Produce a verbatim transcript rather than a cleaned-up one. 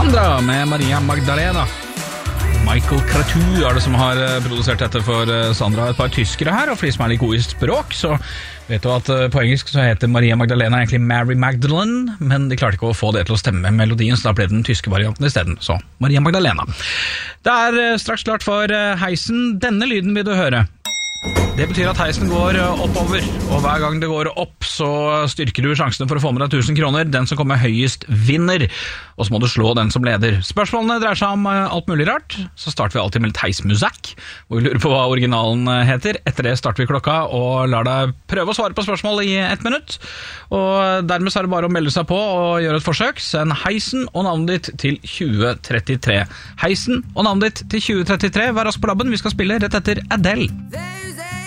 Sandra med Maria Magdalena. Michael Cretu er det som har produsert dette for Sandra. Et par tyskere her, og for de som er litt gode i språk, så vet du at på engelsk så heter Maria Magdalena egentlig Mary Magdalene, men de klarte ikke å få det til å stemme med melodien, så da ble det den tyske varianten i stedet. Så Maria Magdalena. Det er straks klart for heisen. Denne lyden vil du høre. Det betyr at heisen går oppover, og hver gang det går opp så styrker du sjansene for å få med deg tusen kroner. Den som kommer høyest vinner, og så må du slå den som leder. Spørsmålene dreier seg om alt mulig rart. Så starter vi alltid med litt heismusikk, hvor vi lurer på hva originalen heter. Etter det starter vi klokka og lar deg prøve å svare på spørsmål i ett minutt. Og dermed så er det bare å melde seg på og gjøre et forsøk. Send heisen og navnet ditt til tjue trettitre. Heisen og navnet ditt til tjue trettitre. Vær rask på labben, vi skal spille rett etter Adele.